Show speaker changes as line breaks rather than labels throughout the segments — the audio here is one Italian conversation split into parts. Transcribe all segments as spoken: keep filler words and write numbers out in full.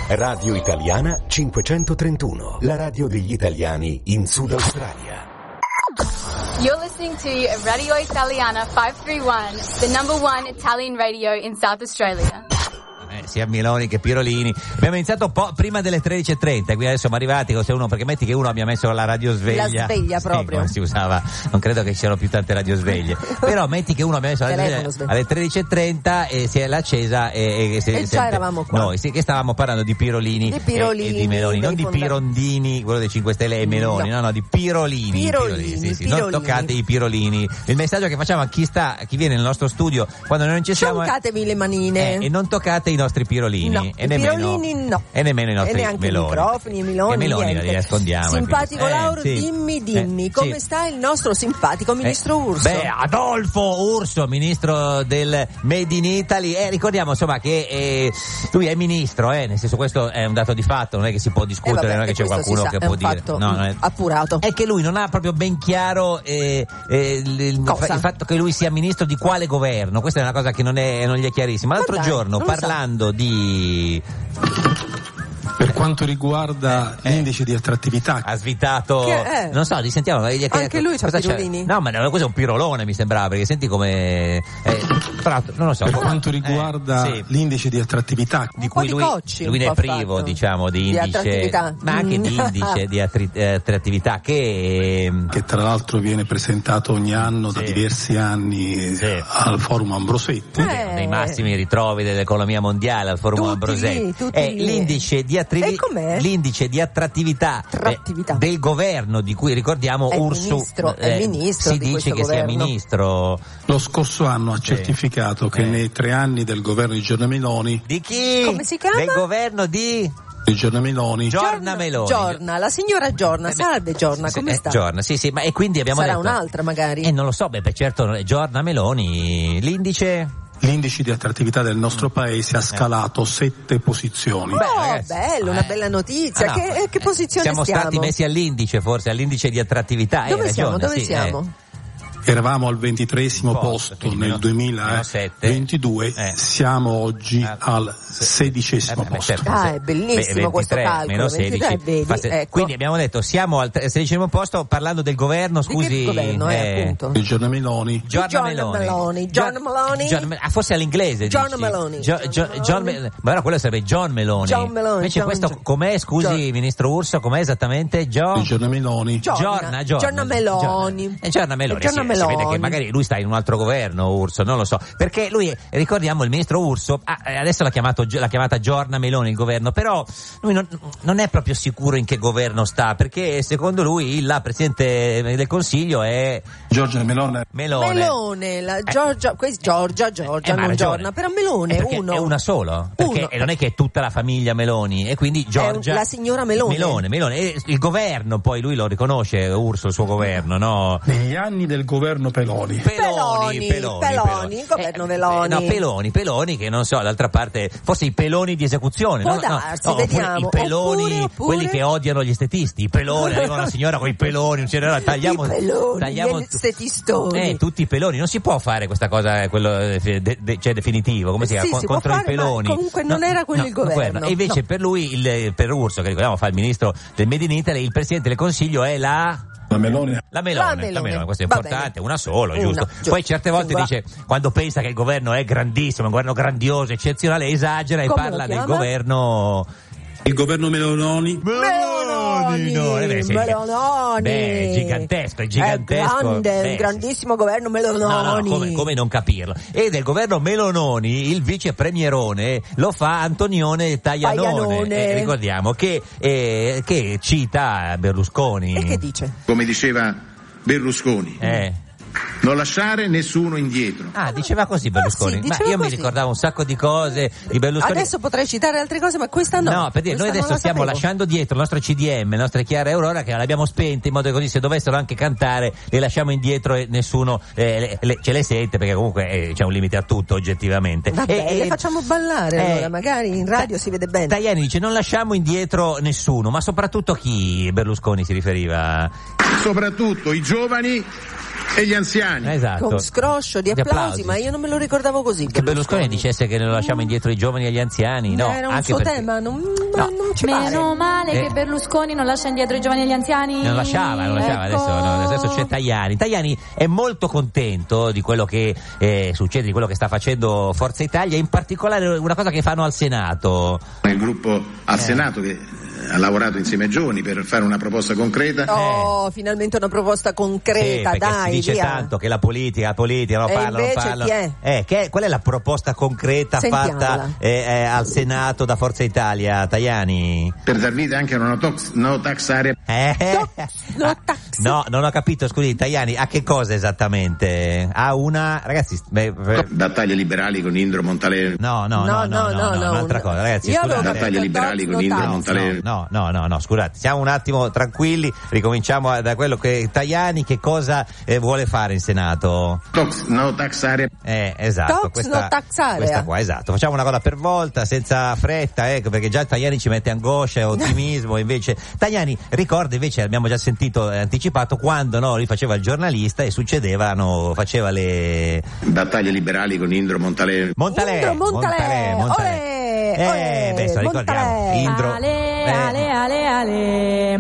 Radio Italiana cinquecentotrentuno, la radio degli italiani in Sud Australia.
You're listening to Radio Italiana five three one, the number one Italian radio in South Australia.
Sia Meloni che Pirolini. Abbiamo iniziato un po' prima delle tredici e trenta, quindi adesso siamo arrivati, se uno, perché metti che uno abbia messo la radio sveglia.
La sveglia proprio.
Sì, si usava, non credo che ci siano più tante radio sveglie. Però metti che uno abbia messo la radio sveglia alle tredici e trenta e si è accesa e, e, se,
e già
sempre,
eravamo qua.
Noi sì, che stavamo parlando di Pirolini,
di Pirolini
e, e di Meloni, non di
fonda...
Pirondini, quello dei cinque Stelle e Meloni, no, no, no di Pirolini.
Pirolini,
Pirolini, sì, sì,
Pirolini.
Non toccate i Pirolini. Il messaggio che facciamo a chi sta, a chi viene nel nostro studio quando noi non ci siamo.
Sciolcatevi le manine.
Eh, e non toccate i nostri Pirolini.
No.
E nemmeno,
Pirolini no.
E nemmeno i nostri
e neanche
meloni.
i microfoni, i meloni,
e meloni
niente.
li nascondiamo.
Simpatico
eh,
Lauro,
sì.
dimmi, dimmi,
eh,
come
sì.
sta il nostro simpatico ministro
eh,
Urso?
Beh, Adolfo Urso, ministro del Made in Italy. Eh, ricordiamo insomma che eh, lui è ministro, eh, nel senso questo è un dato di fatto, non è che si può discutere,
eh vabbè,
non è che c'è qualcuno
sa,
che
è
può
un
dire.
fatto
No, no, è,
appurato.
È che lui non ha proprio ben chiaro eh, eh, il, il, il fatto che lui sia ministro di quale governo. Questa è una cosa che non, è, non gli è chiarissima. L'altro
Ma dai,
giorno, parlando di...
Per quanto riguarda eh. l'indice di attrattività,
ha svitato,
che, eh.
non so, li sentiamo. Che,
Anche lui c'ha
cosa
Pirolini.
No, ma no, questo è un pirolone, mi sembrava, perché senti come. Eh, però, non lo so.
Per
come,
quanto riguarda
eh, sì.
l'indice di attrattività,
di cui
di
lui,
cocci,
lui ne è privo,
fatto.
diciamo, di,
di
indice,
attrattività.
ma anche di indice di attri, eh, attrattività che.
che tra l'altro viene presentato ogni anno
sì.
da diversi anni
sì.
al Forum Ambrosetti.
Eh.
Dei massimi ritrovi dell'economia mondiale al Forum
Tutti
Ambrosetti.
lì, tutti
è
lì.
l'indice di attrattività.
E com'è?
L'indice di attrattività,
attrattività.
Eh, del governo di cui ricordiamo
è
Urso
ministro,
eh,
è ministro
si
di
dice che
governo.
sia ministro.
Lo scorso anno ha
sì.
certificato che
eh.
nei tre anni del governo di Giorgia Meloni,
di chi?
Come si chiama?
Del governo di
di Giorgia Meloni,
Giorgia Meloni.
Giorna, la signora Giorna,
eh
salve Giorna,
sì,
come
eh,
sta?
Giorna, sì, sì, ma e quindi abbiamo
Sarà
detto
un'altra magari?
Eh, non lo so, beh, beh certo Giorgia Meloni, l'indice
l'indice di attrattività del nostro paese ha scalato eh. sette posizioni.
Oh,
ragazzi,
bello, una
eh.
bella notizia.
Ah, no,
che, che posizione
siamo
stiamo?
stati messi all'indice, forse, all'indice di attrattività.
Dove
eh,
siamo?
ragione,
Dove
sì,
siamo?
Eh.
Eravamo al ventitreesimo
Posto,
posto nel
meno,
duemilaventidue,
eh.
siamo oggi
ah,
al sedicesimo
eh, beh,
posto.
certo,
Ah, è bellissimo
ventitré
questo calcolo.
meno sedici,
ventitré, vedi,
fa se-
ecco.
Quindi abbiamo detto siamo al sedicesimo posto parlando del governo, scusi.
Di che governo, eh,
eh,
appunto?
Di Giorgia Meloni.
Giorgia
John
Meloni.
Meloni. John Meloni.
John, ah, forse all'inglese.
John
dici?
Meloni.
Gio- Gio-
John
John
Meloni.
Mel- ma allora quello sarebbe John Meloni.
John Meloni,
Invece
John-
questo com'è, scusi,
John.
ministro Urso, com'è esattamente? Gio-
Di Giorgia Meloni.
Giorna.
Giorna, Giorna.
Giorna Meloni.
E Giorna Meloni.
Giorna
sì, si vede
Meloni.
che magari lui sta in un altro governo, Urso, non lo so. Perché lui, ricordiamo, il ministro Urso, ah, adesso l'ha chiamato, l'ha chiamata Giorna Meloni il governo, però lui non, non è proprio sicuro in che governo sta, perché secondo lui la Presidente del Consiglio è
Giorgia Meloni.
Melone.
Melone, la Giorgia, questa Giorgia, Giorgia,
Eh, ma ha
non
ragione.
Giorna, però Melone
Eh, perché
uno.
è una solo, perché
Uno.
e non è che è tutta la famiglia Meloni, e quindi Giorgia
È la signora Melone.
Melone, Melone. E il governo poi lui lo riconosce, Urso, il suo governo, no?
Negli anni del governo Peloni.
Peloni,
Peloni,
Peloni,
Peloni, il governo Meloni.
No, Peloni, Peloni che non so, d'altra parte, forse i peloni di esecuzione,
Può
no?
darsi,
no, no,
vediamo.
I peloni,
Oppure, oppure...
quelli che odiano gli estetisti, i peloni, arriva una signora con i peloni, un signore, tagliamo,
I peloni,
tagliamo
gli estetistoni.
Eh, tutti i peloni, non si può fare questa cosa, eh, quello eh, de, de, cioè definitivo, come si chiama?
Sì,
Con,
si può
contro
fare,
i peloni.
ma comunque non era quello il governo.
E invece
No.
per lui, il, per Urso, che ricordiamo fa il ministro del Made in Italy, il presidente del Consiglio è la...
La Meloni.
La Melone,
La Melone.
la Melone, questo è
Va
importante,
bene.
una solo,
Una,
giusto?
giusto.
Poi certe volte
Sembra-
dice, quando pensa che il governo è grandissimo, un governo grandioso, eccezionale, esagera e
Come
parla
lo
del
chiama?
governo...
Il governo Meloni.
Meloni,
no, eh beh, sì,
Meloni.
beh, gigantesco, è gigantesco.
È grande,
Beh,
un grandissimo governo Meloni.
No, no, no, come, come non capirlo? E del governo Melononi il vice premierone lo fa Antonione Taglianone,
Taglianone.
Eh, ricordiamo che, eh, che cita Berlusconi.
E che dice?
Come diceva Berlusconi,
Eh.
non lasciare nessuno indietro.
Ah, diceva così Berlusconi.
Ah, sì,
ma
diceva
io mi
così.
ricordavo un sacco di cose di Berlusconi.
Adesso potrei citare altre cose, ma questa no.
No, per dire, noi
Questa non
adesso
la
stiamo
sapevo.
lasciando dietro il nostro C D M, le nostre Chiara e Aurora, che l'abbiamo spente in modo che così se dovessero anche cantare le lasciamo indietro e nessuno eh, le, le, ce le sente, perché comunque eh, c'è un limite a tutto oggettivamente.
Vabbè,
e,
le
e-
facciamo ballare
eh,
allora, magari in radio si vede bene.
Tajani dice non lasciamo indietro nessuno, ma soprattutto chi Berlusconi si riferiva?
Soprattutto i giovani e gli anziani.
Esatto.
Con scroscio di
Di
applausi,
applausi.
ma io non me lo ricordavo così.
Che Berlusconi dicesse che non lasciamo indietro i giovani e gli anziani, no?
Era un
anche
suo
perché
tema, non,
No.
non ci
Meno
pare.
male
Eh.
che Berlusconi non lascia indietro i giovani e gli anziani.
non lasciava, non lasciava,
Ecco.
adesso, no, adesso c'è Tajani. Tajani è molto contento di quello che eh, succede, di quello che sta facendo Forza Italia, in particolare una cosa che fanno al Senato.
Il gruppo al
Eh.
Senato che ha lavorato insieme ai giovani per fare una proposta concreta.
Oh, finalmente una proposta concreta,
Sì, perché
dai,
si dice
via.
tanto che la politica, la politica, non
E
parla, non
invece
parla.
chi è?
Eh, che, qual è la proposta concreta
Sentiamola.
fatta eh, eh, al Senato da Forza Italia, Tajani?
Per dar vita anche a una no tax, no tax area.
Eh?
No, no
Ah,
tax.
no, non ho capito, scusi, Tajani, a che cosa esattamente? A una, ragazzi, beh, beh,
Battaglie liberali con Indro Montalegre.
no, no, no, no, no, no,
no,
un'altra
no.
cosa, ragazzi,
Io avevo
scusate.
Battaglie
capito
liberali
tax,
con
no
Indro
tax.
Montalegre.
No, no, no, no, scusate, siamo un attimo tranquilli, ricominciamo a- da quello che Tajani che cosa eh, vuole fare in Senato?
Tox, no tax area.
Eh, esatto,
Tox,
questa,
no tax area.
questa qua, esatto, facciamo una cosa per volta, senza fretta, ecco, perché già Tajani ci mette angoscia e ottimismo, invece Tajani ricorda, invece abbiamo già sentito eh, anticipato, quando no, lui faceva il giornalista e succedevano, faceva le...
Battaglie liberali con Indro Montalegre.
Montalè,
Indro Montalè, olè,
Eh,
olè,
beh, se lo ricordiamo,
Montalè.
Indro.
Ale,
eh,
ale, ale, ale,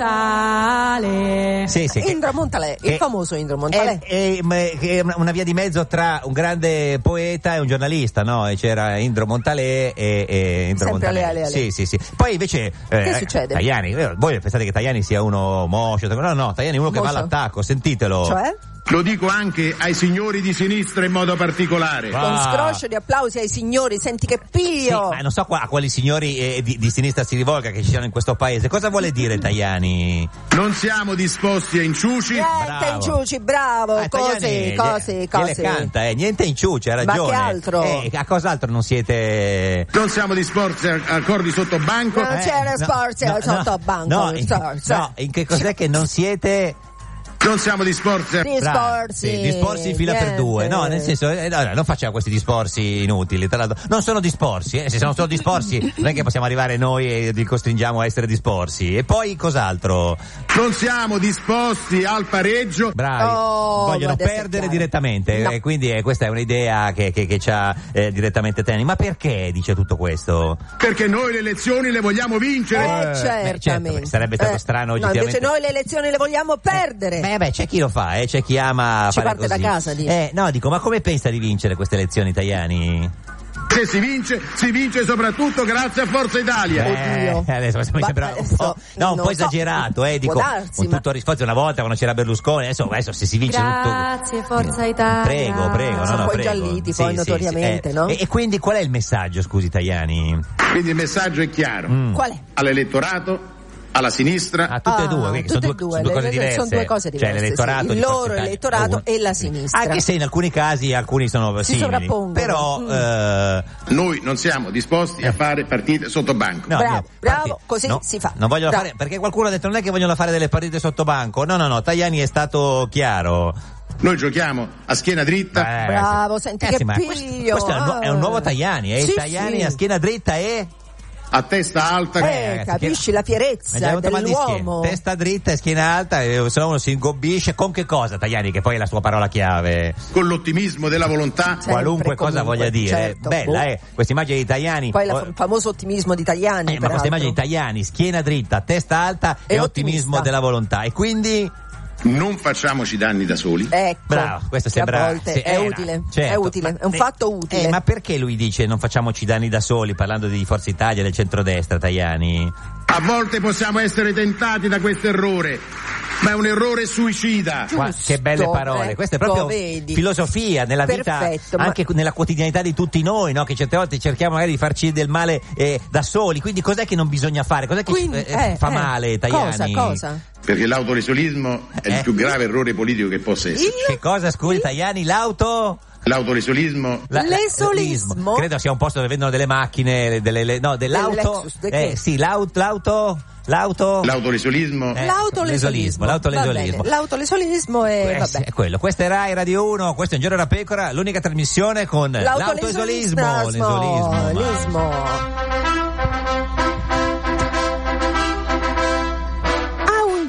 Montale.
Sì, sì, che-
Indro Montalè, il
che-
famoso Indro Montalè.
È, è- ma- che è una una via di mezzo tra un grande poeta e un giornalista, no? E c'era Indro Montalè e, e Indro
Sempre
Montalè.
ale, ale, ale.
Sì, sì, sì. Poi invece eh,
Che succede?
Tajani, eh, voi pensate che Tajani sia uno moscio? No, no, Tajani è uno che va
Moscio?
all'attacco, sentitelo.
Cioè?
Lo dico anche ai signori di sinistra in modo particolare.
Va.
Con
Ah.
scroscio di applausi ai signori, senti che
Sì,
piglio!
ma non so qua- a quali signori eh, di, di sinistra si rivolga che ci siano in questo paese. Cosa vuole dire Tajani?
Non siamo disposti a inciuci.
Niente
bravo.
inciuci, bravo,
Ah,
cose,
Tajani,
cose,
gliele
cose.
canta, eh, niente inciuci, ha
Ma
ragione.
che altro?
Eh, a cos'altro non siete...
Non siamo disposti a accordi sotto banco.
Non
Eh,
c'era
no,
sport
no,
sotto
no,
banco.
no, in,
Sport.
no, in che cos'è che non siete...
Non siamo disposti a...
Bravi,
Disporsi.
sì, disporsi in fila per
niente.
due, no, nel senso, eh, no, no, non facciamo questi disporsi inutili, tra l'altro, non sono disporsi, eh, se sono solo disporsi non è che possiamo arrivare noi e li costringiamo a essere disporsi. E poi cos'altro?
Non siamo disposti al pareggio.
Bravi,
Oh,
vogliono
guarda,
perdere
chiaro.
direttamente,
No.
e quindi eh, questa è un'idea che, che, che c'ha eh, direttamente Tajani. Ma perché dice tutto questo?
Perché noi le elezioni le vogliamo vincere.
Eh,
beh,
certamente.
certo, sarebbe stato strano
No,
oggettivamente.
invece noi le elezioni le vogliamo perdere.
Beh, beh, c'è chi lo fa, eh, c'è chi ama
Ci
fare
parte da
così.
casa, dici.
Eh, no, dico, ma come pensa di vincere queste elezioni, Tajani?
Se si vince, si vince soprattutto grazie a Forza Italia.
Oddio.
Eh, adesso mi
Ma
sembra un
adesso,
po', no, un
non
po'
so,
esagerato, eh, dico,
può darsi,
con
ma-
tutto risposto una volta quando c'era Berlusconi, adesso, adesso se si vince tutto...
Grazie, Forza Italia.
Prego, prego, no,
Sono
no,
poi
prego.
gialliti, poi notoriamente,
eh.
no?
E, e quindi qual è il messaggio, scusi, Tajani?
Quindi il messaggio è chiaro.
Mm.
Qual è?
All'elettorato, alla sinistra.
Ah, tutte e
Ah,
due, quindi sono
tutte
due,
e
sono due cose
le-
diverse.
sono due cose diverse,
Cioè l'elettorato
sì.
di
Il
Forza
loro
Italia
elettorato
uno.
e la sinistra.
Anche se in alcuni casi alcuni sono
Si
simili.
sovrappongono.
Però
Mm.
eh,
Noi non siamo disposti a fare partite sotto banco.
no,
Bravo,
niente,
bravo,
infatti,
così
no,
si fa.
Non vogliono
Bravo.
fare, perché qualcuno ha detto non è che vogliono fare delle partite sotto banco. No, no, no, Tajani è stato chiaro.
Noi giochiamo a schiena dritta.
Eh,
Bravo,
sì.
senti
Eh,
che
sì, ma questo,
piglio.
questo è, un, nu- è un nuovo Tajani, eh?
Sì,
il Tajani
sì.
a schiena dritta e...
A testa alta.
Eh,
ragazzi,
capisci
che-
la
Mi ha già
fierezza
avuto mal di schiena.
dell'uomo.
Testa dritta e schiena alta, e se uno si ingobbisce con che cosa, Tajani, che poi è la sua parola chiave.
Con l'ottimismo della volontà.
Sempre,
Qualunque cosa
comunque,
voglia dire.
certo,
Bella,
boh.
eh? Questa immagine di Tajani.
Poi
oh,
il famoso ottimismo di Tajani.
eh, ma
peraltro.
questa immagine di Tajani, schiena dritta, testa alta e,
E
ottimismo
ottimista.
della volontà. E quindi...
Non facciamoci danni da soli.
Ecco,
Bravo, questo
che
sembra...
a volte
sì,
è
eh,
utile,
no, certo.
è utile, è un
Ma-
fatto utile.
Eh, ma perché lui dice non facciamoci danni da soli, parlando di Forza Italia e del centrodestra, Tajani?
A volte possiamo essere tentati da questo errore, ma è un errore suicida.
Qua- che belle parole,
ecco,
questa è proprio
vedi.
filosofia nella
Perfetto,
vita,
ma-
anche nella quotidianità di tutti noi, no? Che certe volte cerchiamo magari di farci del male eh, da soli, quindi cos'è che non bisogna fare? Cos'è che
Quindi,
eh,
eh,
fa
eh,
male, Tajani?
Cosa, cosa?
Perché l'autolesionismo è
Eh.
il più grave errore politico che possa essere.
Che cosa, scusi, Tajani? L'auto...
L'autolesionismo
La- la-
Lesolismo.
Credo sia un posto dove vendono delle macchine, delle, le- no, dell'auto.
Lexus, de
eh,
che?
sì, l'auto, l'auto, l'auto.
L'autolesionismo
Eh,
L'autolesolismo.
l'autolesolismo.
Va bene, L'autolesolismo è,
Eh, sì,
vabbè.
è quello. Questa è Rai Radio uno, questo è Un Giorno da Pecora, l'unica trasmissione con l'autolesolismo. Lesolismo.
L'ismo. A Un Giorno da Pecora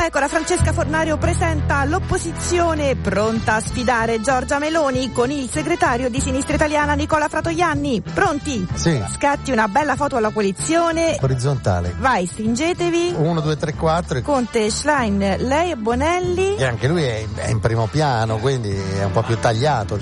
Pecora, Francesca Fornario presenta l'opposizione pronta a sfidare Giorgia Meloni con il segretario di Sinistra Italiana Nicola Fratoianni. Pronti?
Sì.
Scatti una bella foto alla coalizione.
Orizzontale.
Vai, stringetevi.
uno, due, tre, quattro.
Conte, Schlein, lei e Bonelli.
E anche lui è in, è in primo piano, quindi è un po' più tagliato.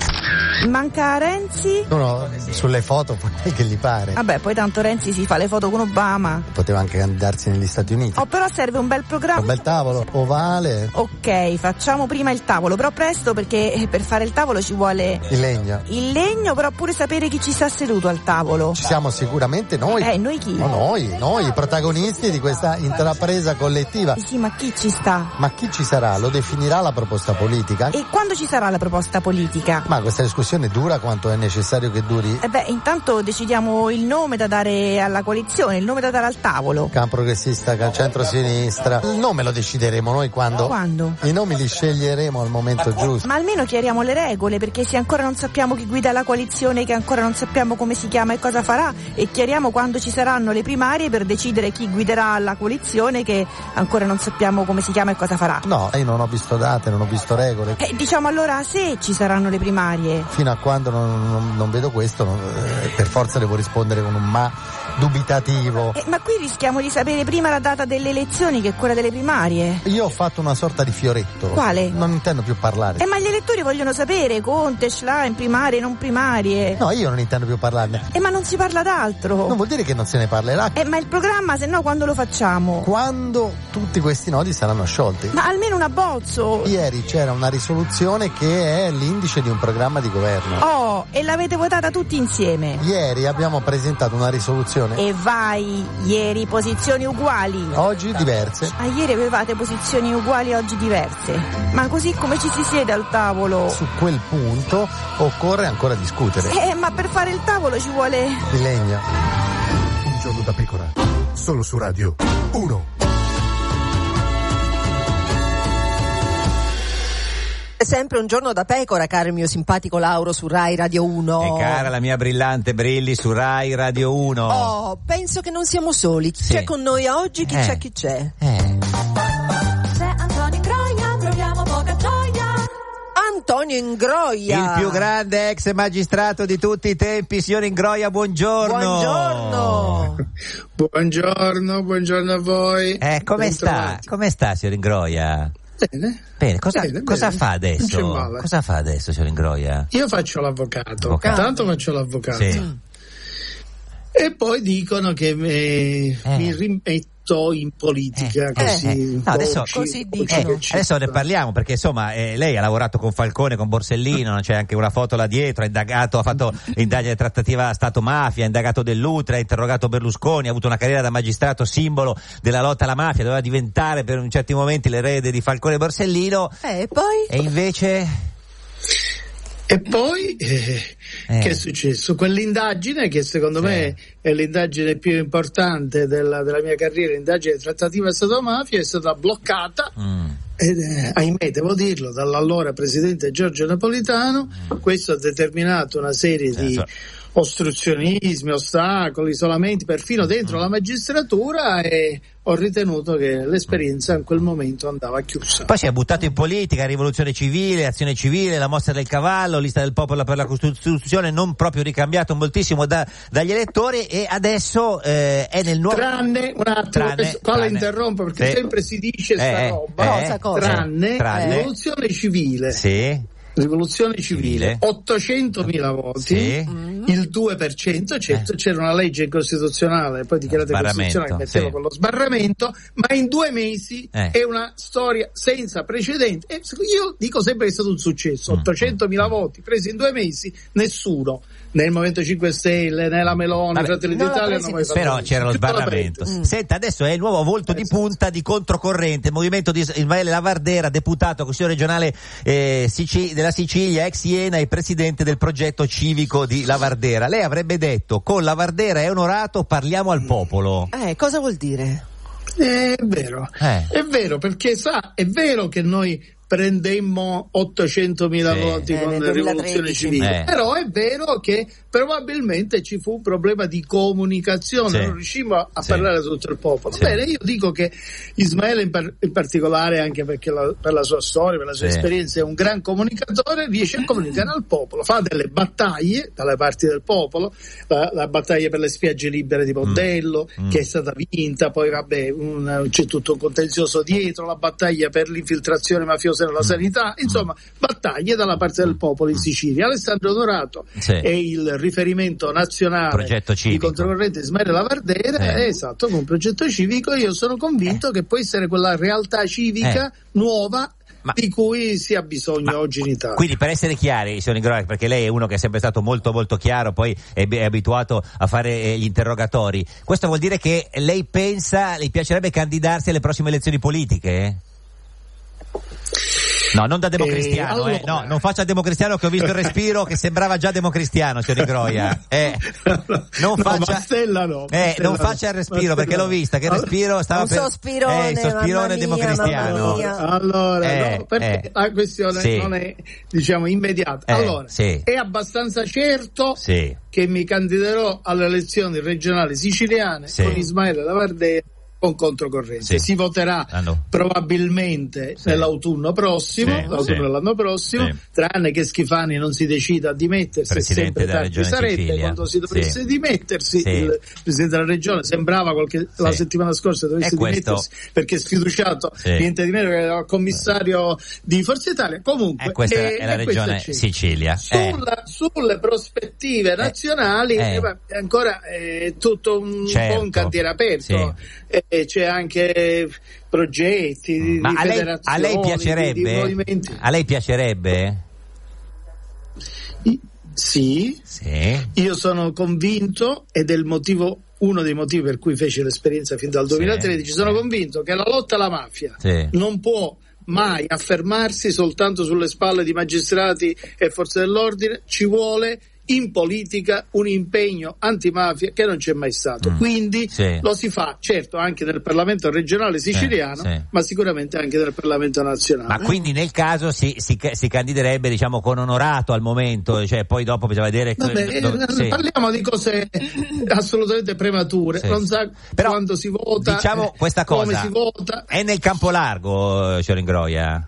Manca Renzi.
Uno sulle foto può che gli pare.
Vabbè, poi tanto Renzi si fa le foto con Obama.
Poteva anche candidarsi negli Stati Uniti.
Oh, però serve un bel programma.
Un bel tavolo, ovale.
Ok, facciamo prima il tavolo, però presto perché per fare il tavolo ci vuole
Il legno.
il legno, però pure sapere chi ci sta seduto al tavolo.
Ci siamo sicuramente noi.
Eh, noi chi?
No, noi, noi, i protagonisti di questa intrapresa collettiva.
Sì, ma chi ci sta?
Ma chi ci sarà? Lo definirà la proposta politica?
E quando ci sarà la proposta politica?
Ma questa discussione dura quanto è necessario che duri?
Eh beh, intanto decidiamo il nome da dare alla coalizione, il nome da dare al tavolo.
Campo progressista, centro-sinistra. Il nome lo decideremo noi quando?
Quando?
I nomi li sceglieremo al momento giusto.
Ma almeno chiariamo le regole, perché se ancora non sappiamo chi guida la coalizione, che ancora non sappiamo come si chiama e cosa farà, e chiariamo quando ci saranno le primarie per decidere chi guiderà la coalizione, che ancora non sappiamo come si chiama e cosa farà.
No, io non ho visto date, non ho visto regole.
Eh, diciamo allora se ci saranno le primarie.
Fino a quando non, non, non vedo questo, non, eh, per forza devo rispondere con un ma dubitativo.
Eh, ma qui rischiamo di sapere prima la data delle elezioni che quella delle primarie.
Io ho fatto una sorta di fioretto.
Quale?
Non intendo più parlare.
Eh, ma gli elettori vogliono sapere Conte, Schlein, primarie, non primarie.
No, io non intendo più parlarne.
Eh, ma non si parla d'altro.
Non vuol dire che non se ne parlerà.
Eh, ma il programma, se no, quando lo facciamo?
Quando tutti questi nodi saranno sciolti.
Ma almeno un abbozzo.
Ieri c'era una risoluzione che è l'indice di un programma di governo.
Oh, e l'avete votata tutti insieme.
Ieri abbiamo presentato una risoluzione.
E vai, ieri posizioni uguali.
Oggi diverse.
Ah, ieri avevate posizioni uguali, oggi diverse. Ma così come ci si siede al tavolo?
Su quel punto occorre ancora discutere.
Eh, ma per fare il tavolo ci vuole...
Di legno.
Un giorno da pecora, solo su Radio uno.
È sempre un giorno da pecora, caro il mio simpatico Lauro su Rai Radio uno.
E cara la mia brillante Brilli su Rai Radio uno.
Oh, penso che non siamo soli. Chi
Sì.
c'è con noi oggi? Chi
Eh.
c'è, chi c'è?
Eh.
C'è Antonio Ingroia, proviamo poca gioia.
Antonio Ingroia.
Il più grande ex magistrato di tutti i tempi, signor Ingroia, buongiorno.
Buongiorno.
Buongiorno, buongiorno a voi.
Eh, come
Ben
sta?
trovati.
Come sta, signor Ingroia?
Bene.
Bene, cosa,
Bene,
cosa
bene.
fa
Non c'è
adesso?
male.
Cosa fa adesso, signor Ingroia?
Io faccio l'avvocato,
Avvocato.
tanto faccio l'avvocato.
Sì.
E poi dicono che mi,
Eh.
mi rimetto in politica,
Eh,
così.
eh,
un
no,
po'
adesso-
usci-
così
usci-
dicono.
Eh,
che ci
adesso ne
sta.
parliamo perché insomma eh, lei ha lavorato con Falcone, con Borsellino, c'è anche una foto là dietro, ha indagato, ha fatto indagine trattativa Stato-mafia, ha indagato dell'Utra, ha interrogato Berlusconi, ha avuto una carriera da magistrato simbolo della lotta alla mafia, doveva diventare per in certi momenti l'erede di Falcone e Borsellino
Eh, e poi?
e invece...
E poi eh,
Eh.
che è successo? Quell'indagine che secondo
Sì.
me è l'indagine più importante della, della mia carriera, l'indagine trattativa Stato-mafia, è stata bloccata.
Mm.
Ed, eh, ahimè, devo dirlo, dall'allora presidente Giorgio Napolitano. Questo ha determinato una serie
Sì,
di
so-
ostruzionismi, ostacoli, isolamenti, perfino dentro la magistratura, e ho ritenuto che l'esperienza in quel momento andava chiusa.
Poi si è buttato in politica, rivoluzione civile, azione civile, la mossa del cavallo, lista del popolo per la Costituzione, non proprio ricambiato moltissimo da, dagli elettori, e adesso eh, è nel nuovo...
Tranne, un attimo,
Tranne,
questo- qua
tranne.
la interrompo perché
Sì.
sempre si dice sta
Eh,
roba.
eh,
Cosa, cosa?
Tranne,
Tranne.
rivoluzione civile.
Sì.
Rivoluzione civile,
Civile.
ottocentomila voti,
Sì.
il due per cento, certo,
Eh.
c'era una legge incostituzionale, poi dichiarata
Sbarramento,
incostituzionale, che metteva
sì.
quello sbarramento, ma in due mesi
Eh.
è una storia senza precedenti. E io dico sempre che è stato un successo,
Mm.
ottocentomila voti presi in due mesi, nessuno, né il Movimento cinque Stelle, né la Meloni,
Vabbè,
Fratelli
non l'ha
d'Italia,
presi
hanno mai fatto
Però
questo.
c'era lo
Chiudo la
sbarramento.
parentesi.
Senta, adesso è il nuovo volto di punta di controcorrente, il movimento di Ismaele Lavardera, deputato al Consiglio regionale eh, Sici- della Sicilia, ex Iena e presidente del progetto civico di Lavardera. Lei avrebbe detto: con Lavardera è onorato, parliamo al popolo.
Eh, cosa vuol dire?
È vero,
Eh.
è vero, perché sa, è vero che noi prendemmo ottocentomila
Sì.
voti
Eh,
con
nel
la rivoluzione
duemilatredici.
civile,
Eh.
però è vero che probabilmente ci fu un problema di comunicazione,
sì.
non riuscimmo a, a
sì.
parlare a tutto il popolo.
Sì.
Bene, io dico che Ismaele in, par- in particolare, anche perché la, per la sua storia, per la sua
sì.
esperienza, è un gran comunicatore, riesce a comunicare al popolo, fa delle battaglie dalle parti del popolo, la, la battaglia per le spiagge libere di Mondello, mm. che è stata vinta, poi vabbè un, c'è tutto un contenzioso dietro, la battaglia per l'infiltrazione mafiosa nella sanità, insomma battaglie dalla parte del popolo in Sicilia. Alessandro Dorato
sì.
è il riferimento nazionale
progetto
di controcorrente Ismaele Lavardera,
eh.
esatto, con un progetto civico. Io sono convinto eh. che può essere quella realtà civica eh. nuova Ma, di cui si ha bisogno ma, oggi in Italia.
Quindi, per essere chiari, signor Ingroia, perché lei è uno che è sempre stato molto molto chiaro, poi è, è abituato a fare gli interrogatori, questo vuol dire che lei pensa, le piacerebbe candidarsi alle prossime elezioni politiche? No, non da democristiano, eh, allora... eh. No, non faccia democristiano, che ho visto il respiro che sembrava già democristiano, signor Ingroia. Eh, non faccia,
no, Mastella no,
eh,
Mastella
non faccia il respiro,
Mastella
perché l'ho vista, che il respiro stava
un
per...
sospirone,
eh, sospirone
mia,
democristiano.
Allora,
eh,
no, perché
eh.
la questione
sì.
non è, diciamo, immediata.
Eh,
allora,
sì.
è abbastanza certo
sì.
che mi candiderò alle elezioni regionali siciliane sì. con Ismaele Lavardera con controcorrente. Sì. Si voterà ah, no. probabilmente sì. nell'autunno prossimo, sì. l'autunno sì. dell'anno prossimo, sì. tranne che Schifani non si decida a dimettersi,
Presidente
sempre tardi sarebbe
Sicilia.
Quando si dovesse sì. dimettersi,
sì.
il Presidente della Regione sembrava qualche, sì. la settimana scorsa dovesse dimettersi perché è sfiduciato sì. niente di meno che il commissario di Forza Italia. Comunque
e questa
è,
è la Regione Sicilia.
Sulla, eh. Sulle prospettive eh. nazionali eh. è ancora è tutto un
certo.
po' un cantiere aperto.
Sì.
E c'è anche progetti di,
Ma
di
a lei,
federazioni,
a lei piacerebbe?
Di, di movimenti.
A lei piacerebbe?
I, sì,
sì. Io
sono convinto, ed è il motivo, uno dei motivi per cui fece l'esperienza fin dal duemilatredici, sì, sono sì. convinto che la lotta alla mafia sì. non può mai affermarsi soltanto sulle spalle di magistrati e forze dell'ordine, ci vuole in politica un impegno antimafia che non c'è mai stato, mm. quindi sì. lo si fa certo anche nel Parlamento regionale siciliano, sì, sì. ma sicuramente anche nel Parlamento nazionale.
Ma quindi nel caso si, si, si candiderebbe, diciamo, con onorato al momento, cioè poi dopo bisogna vedere.
Vabbè,
dove, sì.
parliamo di cose assolutamente premature, sì. non sa però, quando si vota,
diciamo questa cosa,
come si vota.
È nel campo largo, signor Ingroia?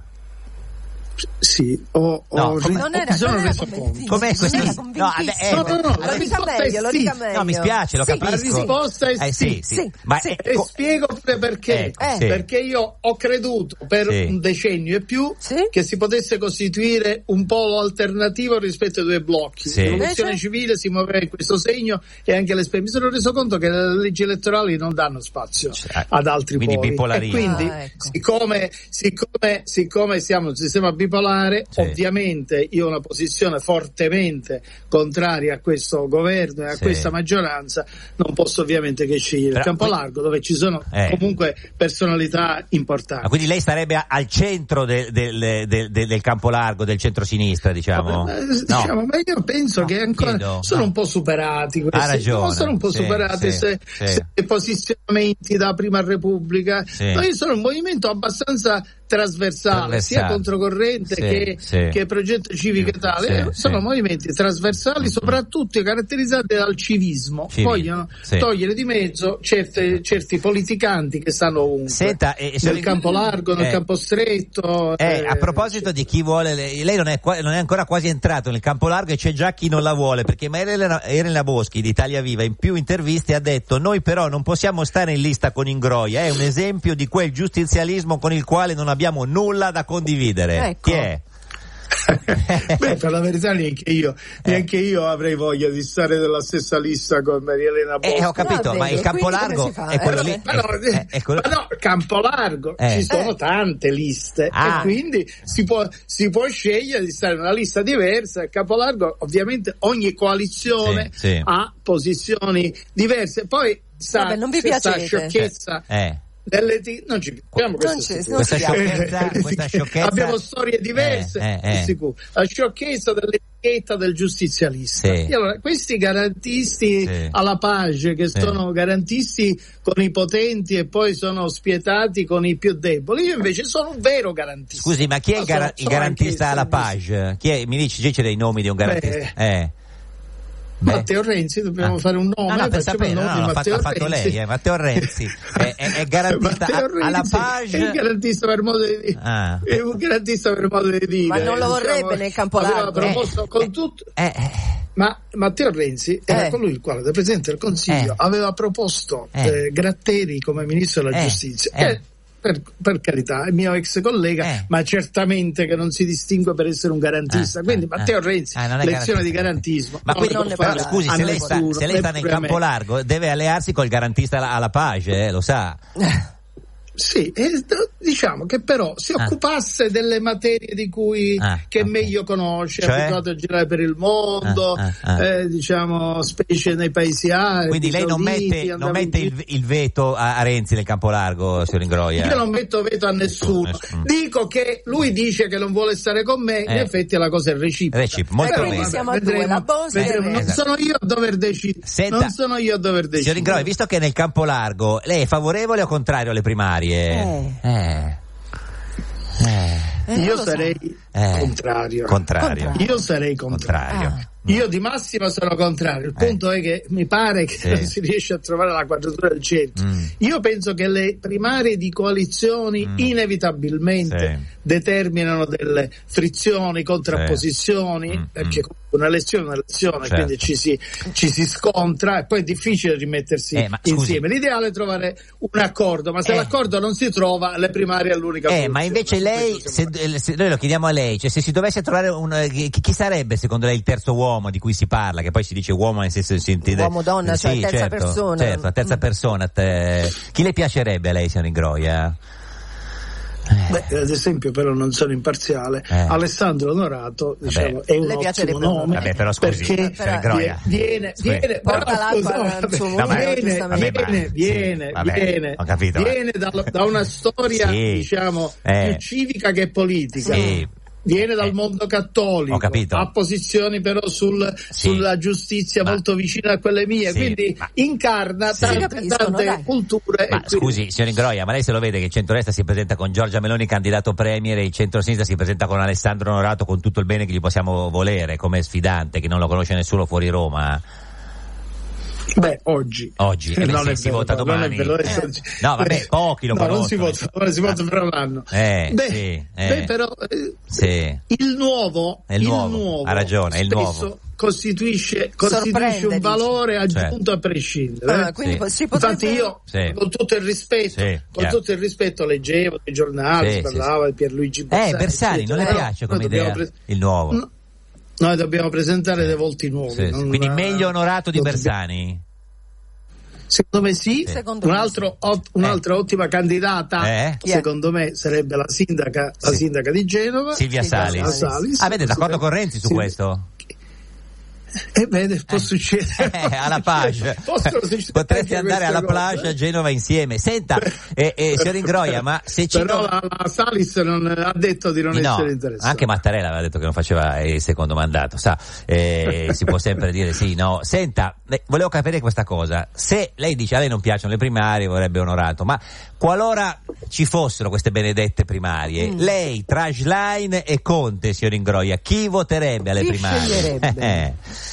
Sì, ho,
no,
ho
come,
non era,
sono
reso conto.
Com'è questo?
No,
eh,
no, no, no,
lo dica meglio, lo dica meglio.
No, mi spiace, lo
sì.
capisco.
La risposta è
eh,
sì.
sì,
sì.
Ma
sì.
E spiego pure perché.
Ecco,
eh.
sì.
Perché io ho creduto per sì. un decennio e più
sì.
che si potesse costituire un polo alternativo rispetto ai due blocchi.
Sì.
La rivoluzione
Invece?
civile si muoveva in questo segno e anche l'esperienza. Mi sono reso conto che le leggi elettorali non danno spazio
cioè,
ad altri
quindi
poli.
Bipolarismo.
E quindi,
ah, ecco.
siccome, siccome, siccome siamo un sistema bipolare, sì. ovviamente io ho una posizione fortemente contraria a questo governo e a
sì.
questa maggioranza, non posso ovviamente che scegliere
Però,
il campo
que-
largo, dove ci sono
eh.
comunque personalità importanti.
Ma quindi lei sarebbe al centro del, del, del, del campo largo, del centro-sinistra, diciamo?
Ma, diciamo,
no.
ma io penso
no,
che ancora
chiedo,
sono
no.
un po' superati questi,
ha ragione,
no, sono un po'
sì,
superati
sì,
se,
sì.
se posizionamenti da Prima Repubblica,
sì.
ma io sono un movimento abbastanza trasversale,
trasversale.
sia controcorrente
sì,
che,
sì.
che progetto civico e tale,
sì,
sono
sì.
movimenti trasversali, mm-hmm. soprattutto caratterizzati dal civismo,
Civi.
vogliono
sì.
togliere di mezzo certe, certi politicanti che stanno ovunque.
Senta, eh,
nel campo largo, nel
eh,
campo stretto.
Eh,
eh,
a proposito di chi vuole, lei, lei non, è qua, non è ancora quasi entrato nel campo largo e c'è già chi non la vuole, perché Elena, Elena Boschi di Italia Viva in più interviste ha detto: noi però non possiamo stare in lista con Ingroia, è un esempio di quel giustizialismo con il quale non abbiamo nulla da condividere.
Ecco.
Chi è?
Beh, per la verità neanche io,
eh.
neanche io avrei voglia di stare nella stessa lista con Maria Elena Boschi.
Eh, ho capito,
no,
ma il campo largo è quello
eh,
lì.
Ma no,
è, è quello...
ma no, campo largo,
eh.
ci sono
eh.
tante liste
ah.
e quindi si può, si può scegliere di stare in una lista diversa. Il campo largo, ovviamente ogni coalizione
sì, sì.
ha posizioni diverse. Poi sta,
Vabbè, non vi
questa
piacete.
sciocchezza
Eh.
Delle t- non ci piacciamo
Non
questo
ci-
sicuro.
non
questa, sciocchezza, questa sciocchezza
Abbiamo storie diverse,
eh, eh, eh.
sicuro. La sciocchezza dell'etichetta del giustizialista.
Sì.
E allora, questi garantisti
sì.
alla pace, che
sì.
sono garantisti con i potenti e poi sono spietati con i più deboli, io invece sono un vero garantista.
Scusi, ma chi è il, gar-
sono,
il garantista alla
pace?
Page? Chi è? Mi dici, dice dei nomi di un garantista?
Beh,
eh. Beh.
Matteo Renzi, dobbiamo
ah.
fare un nome.
No, no, per sapere, no, no, l'ha fatto, l'ha fatto lei, eh, Matteo Renzi è, è, è garantista
Renzi
alla page.
È garantista per modo di dire. Ah. È un garantista per modo di dire.
Ma non lo vorrebbe diciamo, nel campo largo.
proposto
eh.
con tutto.
Eh.
Ma Matteo Renzi era
eh.
colui il quale, da Presidente del Consiglio,
eh.
aveva proposto
eh.
eh, Gratteri come Ministro della
eh.
Giustizia.
Eh.
Eh. Per, per carità, è mio ex collega,
eh.
ma certamente che non si distingue per essere un garantista.
Eh,
quindi
eh,
Matteo Renzi,
eh,
lezione di garantismo.
Ma quindi,
non
però, scusi, se lei, sta, se lei sta nel campo largo, deve allearsi col garantista alla, alla Page, eh, lo sa.
Sì, e, diciamo che però si
ah.
occupasse delle materie di cui
ah,
che
okay.
meglio conosce,
cioè?
abituato a girare per il mondo,
ah, ah, ah.
Eh, diciamo specie nei paesi arabi.
Quindi lei non mette, non mette il, il veto a, a Renzi nel campo largo, signor Ingroia?
Io non metto veto a nessuno. nessuno. Dico che lui dice che non vuole stare con me, eh. in effetti la cosa è reciproca.
Recip, molto
eh,
bene.
Siamo a due, la Bosnia
vedremo. Non sono io a dover decidere.
Senta,
non sono io a dover decidere.
Signor Ingroia, visto che nel campo largo, lei è favorevole o contrario alle primarie?
Eh.
Eh. Eh.
Io sarei
eh.
contrario.
contrario.
Io sarei contrario.
contrario. Ah.
Io di massima sono contrario. Il eh. punto è che mi pare che sì. non si riesce a trovare la quadratura del cerchio. Mm. Io penso che le primarie di coalizioni mm. inevitabilmente sì. determinano delle frizioni, contrapposizioni, sì. mm. perché un'elezione è un'elezione, certo. quindi ci si, ci si scontra e poi è difficile rimettersi
eh,
insieme. L'ideale è trovare un accordo, ma se
eh.
l'accordo non si trova, le primarie è l'unica
eh, ma invece lei, se, se noi lo chiediamo a lei, cioè se si dovesse trovare un chi, chi sarebbe secondo lei il terzo uomo di cui si parla, che poi si dice uomo nel senso si intende
uomo donna,
sì,
cioè terza
certo,
persona.
Certo, terza mm. persona. Te, chi le piacerebbe a lei, signor Ingroia?
Eh. Beh, ad esempio, però non sono imparziale. Eh. Alessandro Onorato, diciamo, è un
le
ottimo nome.
Vabbè, però scusi,
perché
però,
viene, viene,
porta l'acqua al suo mondo,
viene,
vabbè,
viene, viene,
sì, vabbè,
viene,
ho capito,
viene da, da una storia,
sì.
diciamo,
eh.
più civica che politica.
Sì.
Viene dal mondo cattolico, ha posizioni però sul, sì. sulla giustizia ma, molto vicine a quelle mie, sì, quindi ma, incarna sì. tante, tante culture.
Ma
e
scusi, signor Ingroia, ma lei se lo vede che il centrodestra si presenta con Giorgia Meloni candidato premier e il centrosinistra si presenta con Alessandro Onorato, con tutto il bene che gli possiamo volere come sfidante, che non lo conosce nessuno fuori Roma?
Beh, oggi.
Oggi, eh,
non
se
è
si
vero,
vota
non
domani.
È vero,
eh. No, vabbè, pochi lo
no,
conoscono.
Non si vota, ora si vota per un anno.
Eh,
beh,
sì, eh.
beh, però eh,
sì.
il nuovo,
è il,
il
nuovo.
nuovo,
ha ragione, è il nuovo.
Costituisce, costituisce un valore dice. aggiunto certo. a prescindere.
Ah, quindi
sì.
si potrebbe...
Infatti io,
sì.
con tutto il rispetto,
sì,
con yeah. tutto il rispetto leggevo dei giornali,
sì,
parlava
sì.
di Pierluigi Bersani.
Eh, Bersani, non le piace come idea pre- il nuovo?
No, noi dobbiamo presentare dei volti nuovi.
Sì, sì. Quindi meglio Onorato di Bersani?
Secondo me sì,
sì.
Un altro, ot, un'altra eh. ottima candidata
eh?
secondo me sarebbe la sindaca, la
sì.
sindaca di Genova,
Silvia Salis.
Salis.
Ah, vede, d'accordo con Renzi su sì. questo?
E eh, vede, può succedere
eh, alla Page potresti andare alla plage a Genova insieme. Senta, eh, eh, signor Ingroia, ma se ci
però la, la Salis non ha detto di non no, essere interessato.
Anche Mattarella aveva detto che non faceva il secondo mandato, sa, eh, si può sempre dire sì, no. Senta, eh, volevo capire questa cosa, se lei dice a lei non piacciono le primarie, vorrebbe Onorato, ma qualora ci fossero queste benedette primarie, mm. lei tra Schlein e Conte, signor Ingroia, chi voterebbe alle
chi
primarie?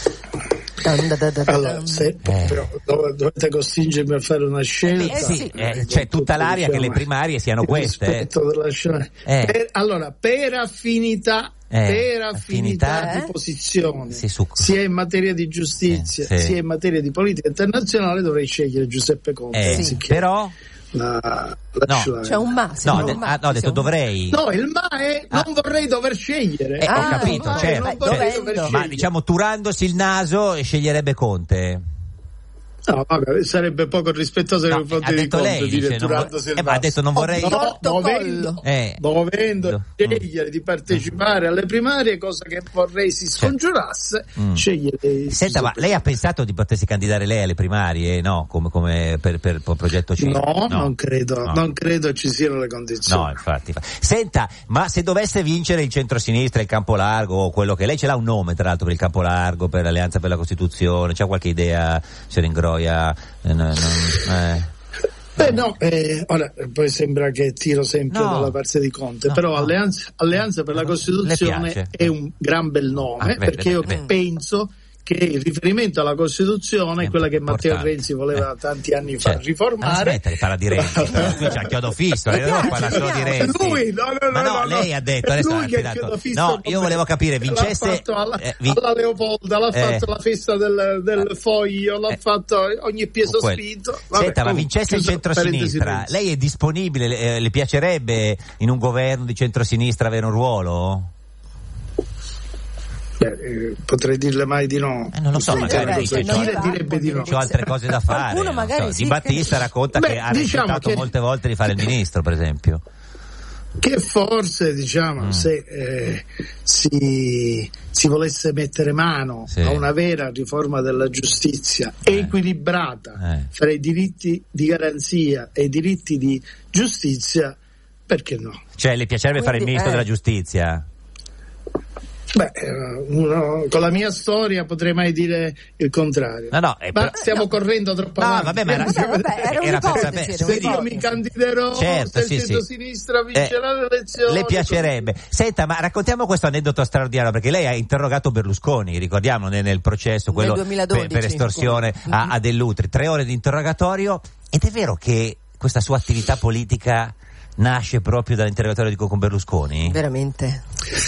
Allora, se, eh. però dovete costringermi a fare una scelta.
Eh sì, eh, c'è tutta l'aria che le primarie siano queste. Eh.
Eh. Per, allora, per affinità,
eh.
per affinità, affinità
eh.
di posizione,
sì, su...
sia in materia di giustizia,
eh, sì.
sia in materia di politica internazionale, dovrei scegliere Giuseppe Conte.
Eh, sì. Però
La, la
no,
c'è un ma,
no,
un
de-
ma
ah, no, ho detto dovrei.
No, il ma è
ah.
non vorrei dover scegliere.
Eh,
ah,
ho capito,
no,
certo.
Cioè, dover
ma diciamo turandosi il naso sceglierebbe Conte.
No, vabbè, sarebbe poco rispettoso nei
no,
confronti di Conte dire turandosi il
naso. Eh, ma ha detto non vorrei.
Oh, no, dovendo,
eh.
dovendo scegliere di partecipare alle primarie, cosa che vorrei si scongiurasse, mm. scegliere.
Senta, ma lei ha pensato di potersi candidare lei alle primarie? No, come, come per, per, per progetto C?
No, no, non credo, no. non credo ci siano le condizioni.
No, infatti. Senta, ma se dovesse vincere il centro-sinistra, il campo largo, o quello che lei ce l'ha un nome tra l'altro per il campo largo, per l'Alleanza per la Costituzione, c'ha qualche idea, signor Ingroia? Eh, no, non, eh.
Beh no, eh, ora poi sembra che tiro sempre no. dalla parte di Conte, no, però no. Alleanza, Alleanza per la Costituzione è un gran bel nome, ah, beh, perché beh, io beh. penso che il riferimento alla Costituzione è quella che Matteo Renzi voleva tanti anni fa cioè, riformare.
Aspetta di parlare di Renzi, qui c'è il chiodo fisso, lei non parla solo di Renzi.
Lui, no, no,
ma no,
no,
lei
no,
ha detto adesso
lui
ha
che
affidato. No, io volevo capire, vincesse
alla,
eh, vi...
alla Leopolda, l'ha
eh,
fatto la festa del, del foglio, l'ha
eh,
fatto ogni piezo spinto. Vabbè,
senta, ma
oh,
vincesse il centrosinistra, lei è disponibile, eh, le piacerebbe in un governo di centrosinistra avere un ruolo?
Beh, eh, potrei dirle mai di no.
Eh, non lo so, magari dice,
dire, direbbe di no.
C'ho altre cose da fare. So,
sì.
Di Battista racconta
Beh,
che ha
diciamo
rifiutato
che...
molte volte di fare il ministro, per esempio.
Che forse, diciamo, mm. se eh, si, si volesse mettere mano sì. a una vera riforma della giustizia eh. equilibrata eh. fra i diritti di garanzia e i diritti di giustizia, perché no?
Cioè, le piacerebbe Quindi, fare il ministro eh. della giustizia?
Beh, uno, con la mia storia potrei mai dire il contrario.
No, no, eh,
ma
però,
stiamo
no.
correndo troppo
no,
avanti.
Vabbè, ma era,
vabbè, vabbè, era
era
per
se io mi candiderò,
certo,
se
sì,
il
sì.
centro-sinistra vincerà eh, le elezioni.
Le piacerebbe. Così. Senta, ma raccontiamo questo aneddoto straordinario, perché lei ha interrogato Berlusconi, ricordiamo, nel, nel processo, quello per, per estorsione a, a Dell'Utri. Tre ore di interrogatorio, ed è vero che questa sua attività politica nasce proprio dall'interrogatorio con Berlusconi?
Veramente?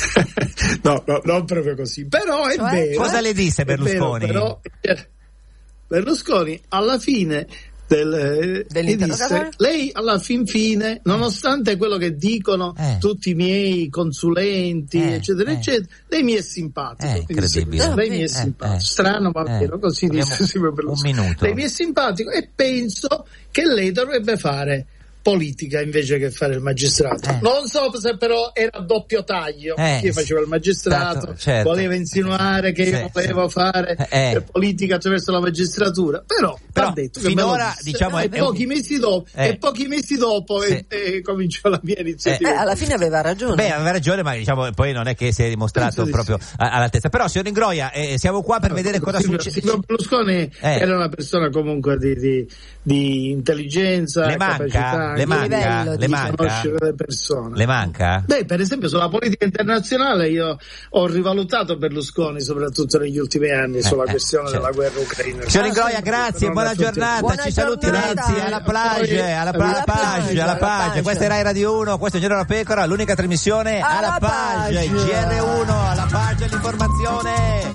no, no, non proprio così. Però è
cioè,
vero.
Cosa le disse Berlusconi?
Vero, però, Berlusconi alla fine del, eh, disse, lei alla fin fine, nonostante quello che dicono eh. tutti i miei consulenti, eh, eccetera, eh. eccetera, lei mi è simpatico.
Eh, incredibile.
Lei mi è simpatico. Eh, eh. Strano, ma vero, eh. così disse
un minuto.
Lei mi è simpatico e penso che lei dovrebbe fare politica invece che fare il magistrato. Eh. Non so se però era a doppio taglio, eh, chi faceva il magistrato,
stato, certo.
voleva insinuare che
sì,
io volevo
sì.
fare
eh.
politica attraverso la magistratura, però,
però
ha detto
finora
che
diciamo
e
è
pochi
un...
mesi dopo
eh.
e pochi mesi dopo
sì.
e, e cominciò la mia iniziativa.
Eh, alla fine aveva ragione.
Beh, aveva ragione, ma diciamo poi non è che si è dimostrato
Penso
proprio
sì.
all'altezza. Però signor Ingroia, eh, siamo qua per no, vedere cosa succede.
Silvio Berlusconi eh. era una persona comunque di, di, di intelligenza,
le manca,
capacità,
le manca,
livello,
le manca.
conoscere le persone.
Le manca?
Beh, per esempio sulla politica internazionale io ho rivalutato Berlusconi soprattutto negli ultimi anni eh, sulla
eh,
questione
certo.
della guerra ucraina.
Signor Ingroia, grazie, buona giornata,
buona
ci saluti
giornata.
Renzi, alla plage, alla, alla plage, alla plage. Questa è Rai Radio uno, questo è Giorno della Pecora, l'unica trasmissione alla, alla plage, G R uno, alla plage l'informazione.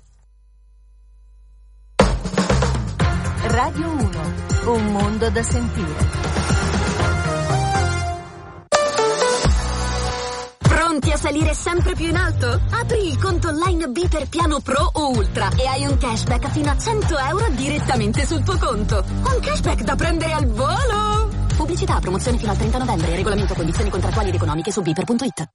Radio uno, un mondo da sentire.
Pronti a salire sempre più in alto? Apri il conto online B per piano Pro o Ultra e hai un cashback fino a cento euro direttamente sul tuo conto. Un cashback da prendere al volo! Pubblicità, promozione fino al trenta novembre. Regolamento, condizioni contrattuali ed economiche su biper punto it.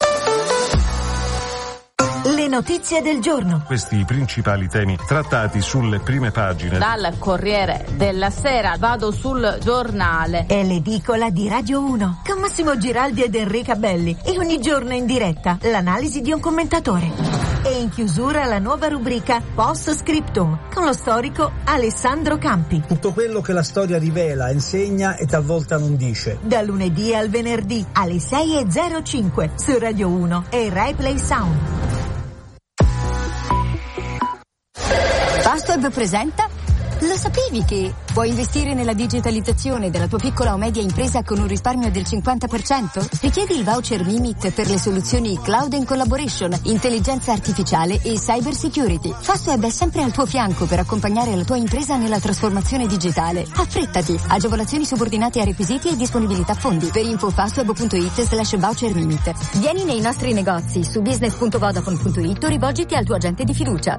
Le notizie del giorno.
Questi i principali temi trattati sulle prime pagine.
Dal Corriere della Sera vado sul Giornale.
È l'edicola di Radio uno con Massimo Giraldi ed Enrica Belli e ogni giorno in diretta l'analisi di un commentatore. E in chiusura la nuova rubrica Post Scriptum con lo storico Alessandro Campi.
Tutto quello che la storia rivela, insegna e talvolta non dice.
Da lunedì al venerdì alle sei e zero cinque su Radio uno e Rai Play Sound.
Fastweb presenta. Lo sapevi che puoi investire nella digitalizzazione della tua piccola o media impresa con un risparmio del cinquanta per cento? Richiedi il voucher Mimit per le soluzioni Cloud and Collaboration, intelligenza artificiale e cyber security. Fastweb è sempre al tuo fianco per accompagnare la tua impresa nella trasformazione digitale. Affrettati! Agevolazioni subordinate a requisiti e disponibilità fondi. Per info fastweb punto it slash voucher Mimit. Vieni nei nostri negozi su business punto vodafone punto it o rivolgiti al tuo agente di fiducia.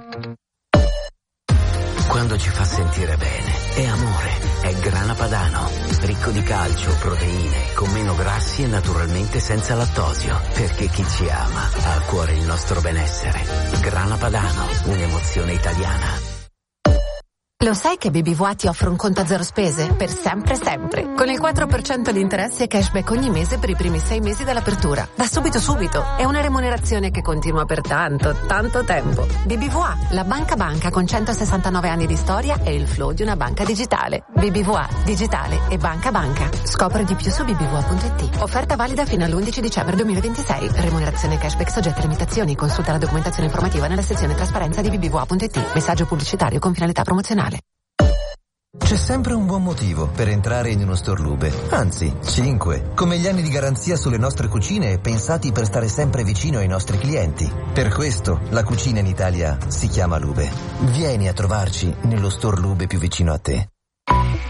Quando ci fa sentire bene, è amore, è Grana Padano, ricco di calcio, proteine, con meno grassi e naturalmente senza lattosio, perché chi ci ama ha a cuore il nostro benessere. Grana Padano, un'emozione italiana.
Lo sai che B B V A ti offre un conto a zero spese? Per sempre sempre. Con il quattro per cento di interessi e cashback ogni mese per i primi sei mesi dall'apertura. Da subito subito. È una remunerazione che continua per tanto, tanto tempo. B B V A, la banca banca con centosessantanove anni di storia e il flow di una banca digitale. B B V A, digitale e banca banca. Scopri di più su b b v a punto i t. Offerta valida fino all'undici dicembre duemilaventisei. Remunerazione cashback soggetta a limitazioni. Consulta la documentazione informativa nella sezione trasparenza di b b v a punto i t. Messaggio pubblicitario con finalità promozionale.
C'è sempre un buon motivo per entrare in uno store Lube, anzi, cinque, come gli anni di garanzia sulle nostre cucine pensati per stare sempre vicino ai nostri clienti. Per questo la cucina in Italia si chiama Lube. Vieni a trovarci nello store Lube più vicino a te.